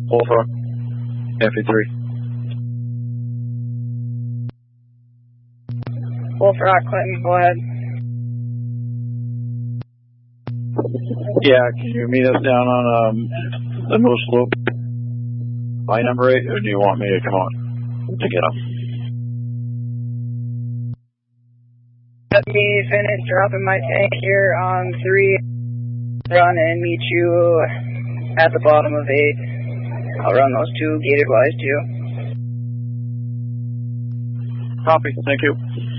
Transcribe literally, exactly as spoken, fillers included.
Bullfrog. F E three. Bullfrog, Clinton, go ahead. Yeah, can you meet us down on um, the Moose Loop by number eight, or do you want me to come on to get them? Let me finish dropping my tank here on three. Run and meet you at the bottom of eight. I'll run those two gated wise too. Copy, thank you.